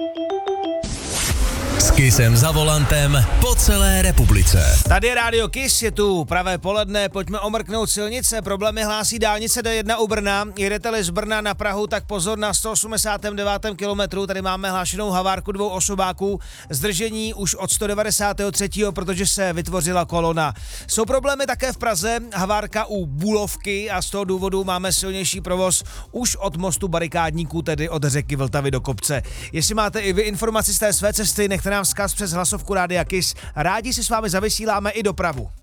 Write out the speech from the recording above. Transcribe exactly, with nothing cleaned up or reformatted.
S Kissem za volantem po celé republice. Tady je Rádio Kiss, je tu pravé poledne, pojďme omrknout silnice. Problémy hlásí dálnice D jedna u Brna. Jedete-li z Brna na Prahu, tak pozor na sto osmdesátém devátém kilometru. Tady máme hlášenou havárku dvou osobáků. Zdržení už od sto devadesátého třetího protože se vytvořila kolona. Jsou problémy také v Praze, havárka u Bulovky a z toho důvodu máme silnější provoz už od mostu Barikádníků, tedy od řeky Vltavy do kopce. Jestli máte i vy informaci z té své cesty, nechte nám vzkaz přes hlasovku Rádia Kiss. Rádi si s vámi zavysíláme i dopravu.